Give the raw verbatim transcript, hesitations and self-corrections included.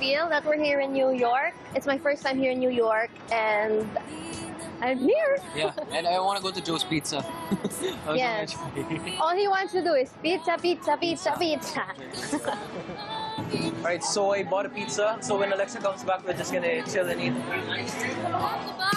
feel that we're here in New York. It's my first time here in New York, and I'm here. Yeah, and I want to go to Joe's Pizza. Yes. All he wants to do is pizza, pizza, pizza, pizza. Alright, so I bought a pizza. So when Alexa comes back, we're just gonna chill and eat.